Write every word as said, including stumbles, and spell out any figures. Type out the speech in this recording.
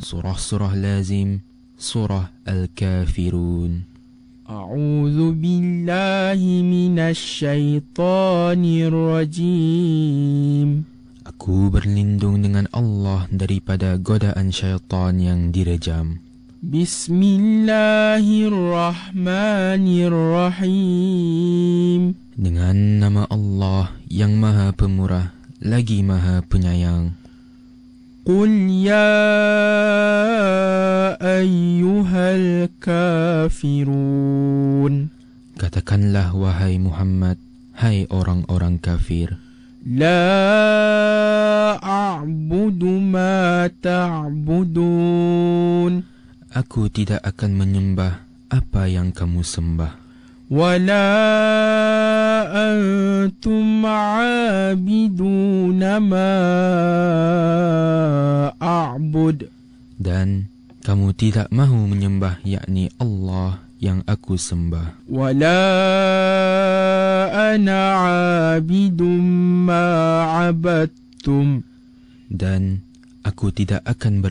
surah-surah lazim, surah Al-Kafirun. A'udzu billahi minasy syaithanir rajim. Aku berlindung dengan Allah daripada godaan syaitan yang direjam. Bismillahirrahmanirrahim. Dengan nama Allah yang Maha Pemurah lagi Maha Penyayang. Qul ya ayyuhal kafirun. Katakanlah wahai Muhammad, hai orang-orang kafir. La a'budu ma ta'budun. Aku tidak akan menyembah apa yang kamu sembah. Wala antum a'abiduna ma a'bud. Dan kamu tidak mahu menyembah yakni Allah yang aku sembah. Wala ana 'abidum ma 'abadtum. Dan aku tidak akan ber